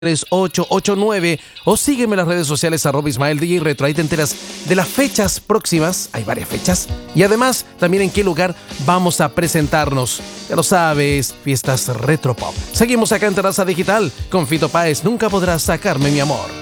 3889 o sígueme en las redes sociales @Ismael DJ Retro. Ahí te enteras de las fechas próximas, hay varias fechas, y además también en qué lugar vamos a presentarnos. Ya lo sabes, fiestas Retropop. Seguimos acá en Terraza Digital con Fito Páez, Nunca Podrás Sacarme Mi Amor.